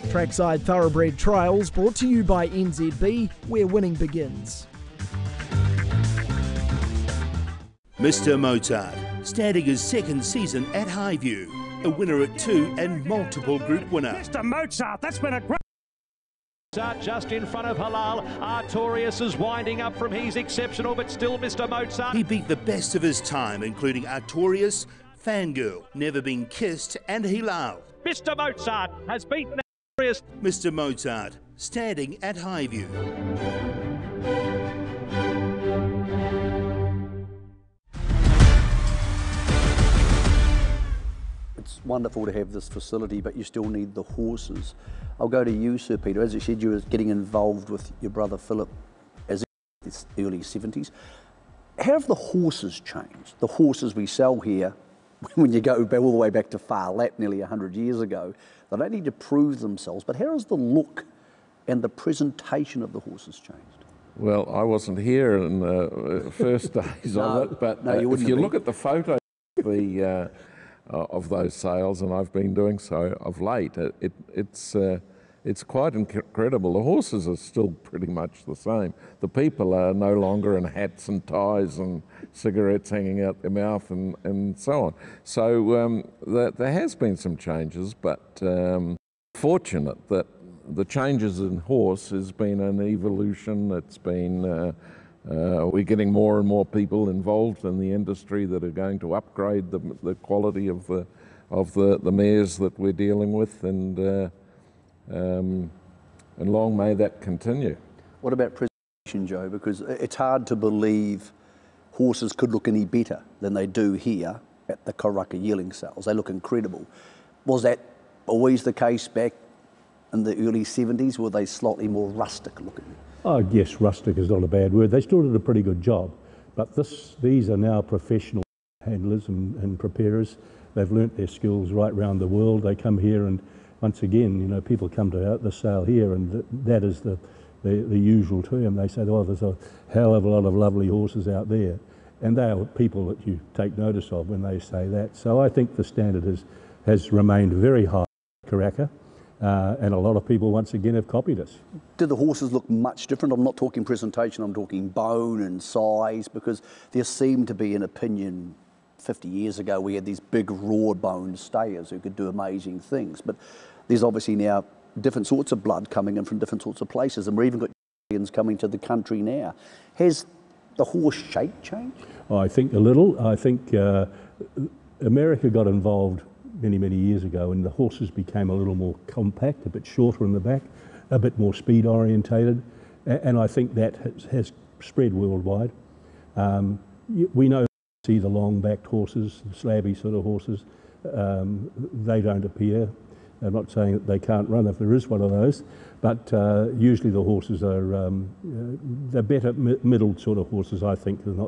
Trackside Thoroughbred Trials brought to you by NZB, where winning begins. Mr. Mozart, starting his second season at Highview. A winner at 2 and multiple group winner. Mr. Mozart, that's been a great... Just in front of Halal. Artorius is winding up from He's Exceptional, but still Mr. Mozart. He beat the best of his time, including Artorius, Fangirl, Never Been Kissed and Hilal. Mr. Mozart has beaten Artorius. Mr. Mozart, standing at Highview. It's wonderful to have this facility, but you still need the horses. I'll go to you, Sir Peter. As you said, you were getting involved with your brother Philip as in the early 70s. How have the horses changed? The horses we sell here, when you go all the way back to Far Lap nearly 100 years ago, they don't need to prove themselves, but how has the look and the presentation of the horses changed? Well, I wasn't here in the first days of it, but if you look at the photos of those sales, and I've been doing so of late, it's quite incredible. The horses are still pretty much the same. The people are no longer in hats and ties and cigarettes hanging out their mouth and so on. So there has been some changes, but fortunate that the changes in horse has been an evolution. It's been we're getting more and more people involved in the industry that are going to upgrade the quality of the mares that we're dealing with, and long may that continue. What about presentation, Joe? Because it's hard to believe horses could look any better than they do here at the Karaka yearling sales. They look incredible. Was that always the case back in the early 70s? Were they slightly more rustic looking? I guess rustic is not a bad word. They still did a pretty good job, but these are now professional handlers and preparers. They've learnt their skills right around the world. They come here, and once again, you know, people come to the sale here, and that is the usual term. They say, oh, there's a hell of a lot of lovely horses out there, and they are people that you take notice of when they say that. So I think the standard has remained very high at Karaka. And a lot of people, once again, have copied us. Do the horses look much different? I'm not talking presentation, I'm talking bone and size, because there seemed to be an opinion 50 years ago we had these big raw-boned stayers who could do amazing things. But there's obviously now different sorts of blood coming in from different sorts of places, and we've even got Indians coming to the country now. Has the horse shape changed? I think a little. I think America got involved many years ago, and the horses became a little more compact, a bit shorter in the back, a bit more speed orientated, and I think that has spread worldwide. We know, see the long-backed horses, the slabby sort of horses, they don't appear. I'm not saying that they can't run if there is one of those, but usually the horses are they're better middled sort of horses, I think, than not